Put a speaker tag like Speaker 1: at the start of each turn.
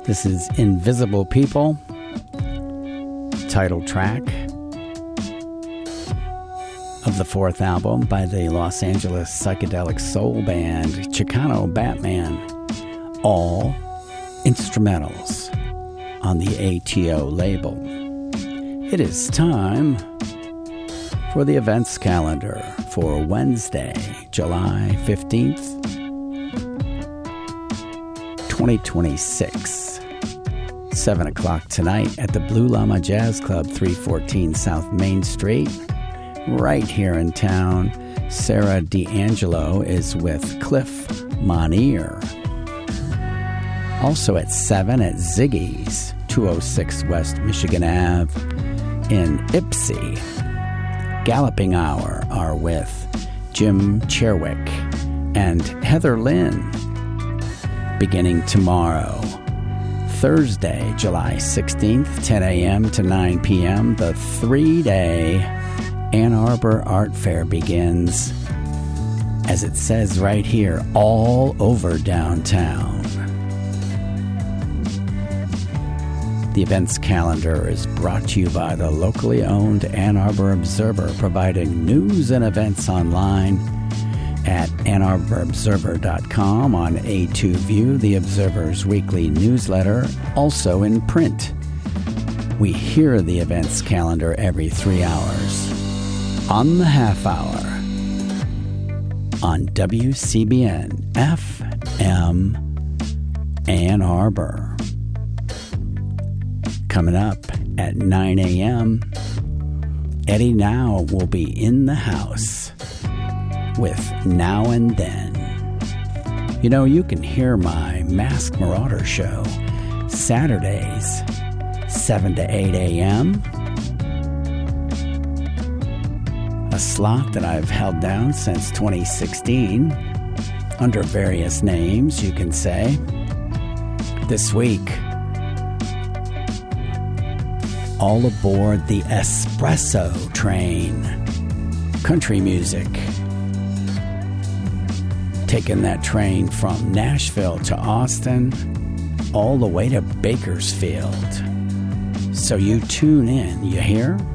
Speaker 1: This is Invisible People, title track of the fourth album by the Los Angeles psychedelic soul band Chicano Batman. All instrumentals on the ATO label. It is time for the events calendar for Wednesday, July 15th, 2026. 7 o'clock tonight at the Blue Llama Jazz Club, 314 South Main Street, right here in town. Sarah D'Angelo is with Cliff Monier. Also at 7 at Ziggy's, 206 West Michigan Ave in Ypsi. Galloping Hour are with Jim Cherwick and Heather Lynn. Beginning tomorrow, Thursday, July 16th, 10 a.m. to 9 p.m., the 3-day Ann Arbor Art Fair begins, as it says right here, all over downtown. The events calendar is brought to you by the locally owned Ann Arbor Observer, providing news and events online at AnnArborObserver.com, on A2View, the Observer's weekly newsletter, also in print. We hear the events calendar every 3 hours on the half hour on WCBN FM Ann Arbor. Coming up at 9 a.m., Eddie Now will be in the house with Now and Then. You know, you can hear my Masked Marauder show Saturdays, 7 to 8 a.m., a slot that I've held down since 2016 under various names, you can say. This week, all aboard the Espresso Train. Country music. Taking that train from Nashville to Austin, all the way to Bakersfield. So you tune in, you hear?